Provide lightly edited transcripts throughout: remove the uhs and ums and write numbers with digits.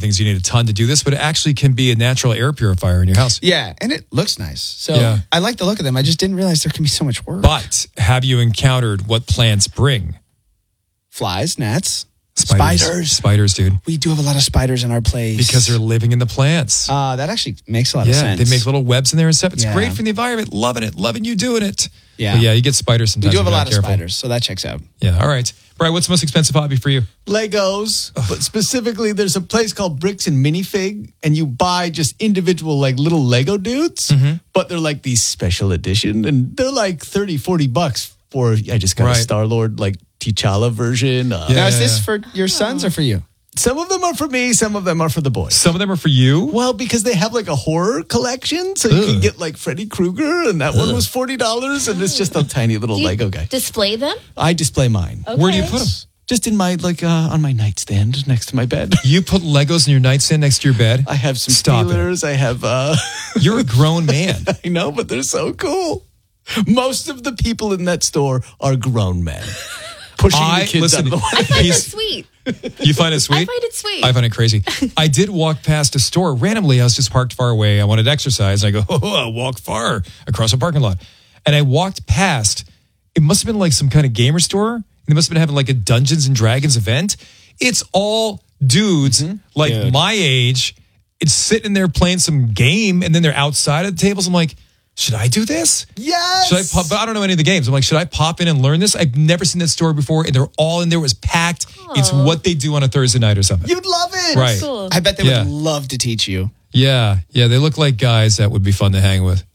things. You need a ton to do this, but it actually can be a natural air purifier in your house. Yeah, and it looks nice. So Yeah. I like the look of them. I just didn't realize there can be so much work. But have you encountered what plants bring? Flies, gnats, Spiders. Spiders, dude. We do have a lot of spiders in our place. Because they're living in the plants. That actually makes a lot of sense. They make little webs in there and stuff. It's Yeah. great for the environment. Loving it. Loving you doing it. Yeah. But yeah, you get spiders sometimes. We do have a if you're lot not of careful. spiders, so that checks out. Yeah, all right. Brian, what's the most expensive hobby for you? Legos, but specifically there's a place called Bricks and Minifig, and you buy just individual like little Lego dudes, but they're like these special edition, and they're like $30-$40 for, I just got Right. a Star-Lord like T'Challa version. Yeah. Now, is this for your sons or for you? Some of them are for me, some of them are for the boys. Some of them are for you. Well, because they have like a horror collection, so you can get like Freddy Krueger, and that one was $40, and it's just a tiny little Do you Lego guy. display them? I display mine. Where do you put them? Just in my on my nightstand next to my bed. You put Legos in your nightstand next to your bed? I have some Stop it. Steelers. I have. You're a grown man. I know, but they're so cool. Most of the people in that store are grown men pushing the kids out of the way. I find it sweet. You find it sweet? I find it sweet. I find it crazy. I did walk past a store randomly. I was just parked far away. I wanted to exercise. And I go, I'll walk far across a parking lot. And I walked past. It must have been like some kind of gamer store. They must have been having like a Dungeons and Dragons event. It's all dudes like my age. It's sitting there playing some game, and then they're outside of the tables. I'm like, should I do this? Yes. Should I pop? But I don't know any of the games. I'm like, should I pop in and learn this? I've never seen that store before, and they're all in there. It was packed. It's what they do on a Thursday night or something. You'd love it. Right. Cool. I bet they Yeah. would love to teach you. Yeah. They look like guys that would be fun to hang with.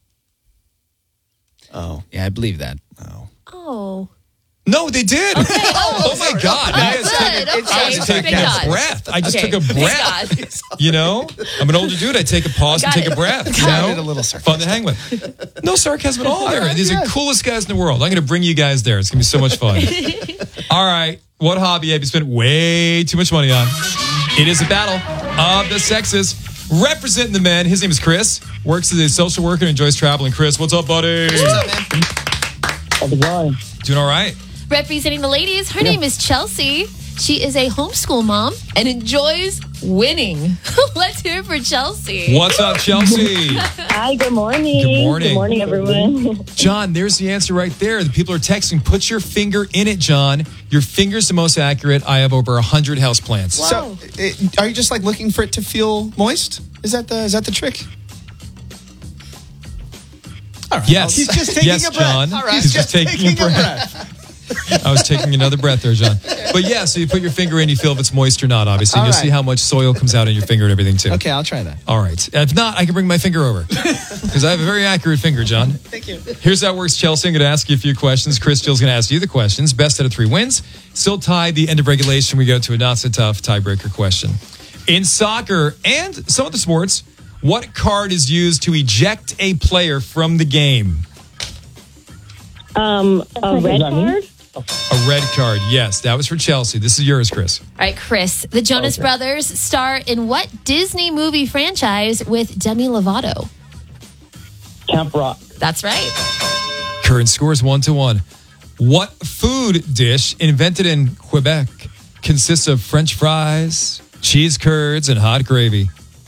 Oh. Yeah, I believe that. Oh. No, they did. Oh my God. Oh, I was good. taking- I was Okay. taking Thank a God. breath. I just Okay. took a Thank breath. God. You know, I'm an older dude. I take a pause and Got take a it. breath. You Got know, it, a little fun to hang with. No sarcasm at all there. These are the coolest guys in the world. I'm going to bring you guys there. It's going to be so much fun. All right. What hobby have you spent way too much money on? It is a battle of the sexes. Representing the men, his name is Chris. Works as a social worker and enjoys traveling. Chris, what's up, buddy? What's up, man? How's it going? Doing all right? Representing the ladies, her name is Chelsea. She is a homeschool mom and enjoys winning. Let's hear it for Chelsea. What's up, Chelsea? Hi, good morning. Good morning. Good morning, everyone. John, there's the answer right there. The people are texting. Put your finger in it, John. Your finger's the most accurate. I have over 100 houseplants. Wow. So, are you just like looking for it to feel moist? Is that the trick? All right. Yes. He's just taking yes, a breath. John. All right. He's just taking a breath. I was taking another breath there, John. But yeah, so you put your finger in, you feel if it's moist or not, obviously. And All you'll right. see how much soil comes out in your finger and everything, too. Okay, I'll try that. All right. If not, I can bring my finger over. Because I have a very accurate finger, John. Thank you. Here's how it works, Chelsea. I'm going to ask you a few questions. Chris Jill's going to ask you the questions. Best out of 3 wins. Still tied. The end of regulation, we go to a not-so-tough tiebreaker question. In soccer and some of the sports, what card is used to eject a player from the game? A red card? A red card. Yes, that was for Chelsea. This is yours, Chris. All right, Chris. The Jonas Brothers star in what Disney movie franchise with Demi Lovato? Camp Rock. That's right. Current score is 1-1. What food dish invented in Quebec consists of French fries, cheese curds, and hot gravy?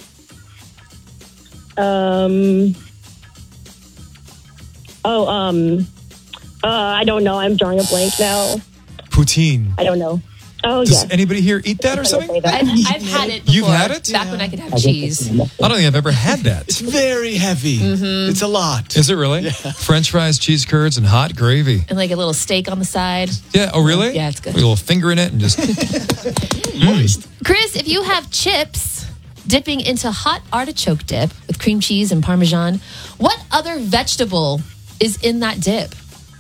I don't know. I'm drawing a blank now. Poutine. I don't know. Oh, Does yeah. anybody here eat that or something? I've had it before. You've had it? Back when I could have cheese. I don't think I've ever had that. It's very heavy. It's a lot. Is it really? Yeah. French fries, cheese curds, and hot gravy. And like a little steak on the side. Yeah. Oh, really? Yeah, it's good. With a little finger in it and just. Chris, if you have chips dipping into hot artichoke dip with cream cheese and Parmesan, what other vegetable is in that dip?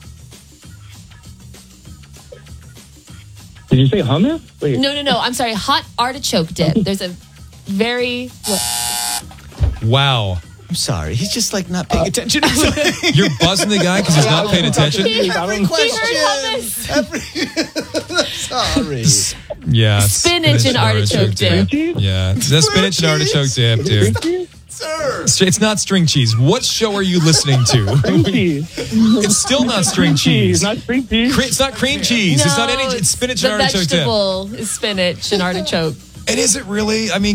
Did you say hummus? Wait. No. I'm sorry. Hot artichoke dip. There's a very... Wow. I'm sorry. He's just like not paying attention. or something. You're buzzing the guy because he's not paying attention? He Every heard question. hummus. Sorry. Yeah. Spinach and artichoke dip. Yeah. The spinach and artichoke dip, dude. Sir. It's not string cheese. What show are you listening to? It's still not string cheese. Not string cheese. It's not cream cheese. It's not any. It's spinach and the artichoke dip. vegetable is spinach and artichoke. And is it really? I mean,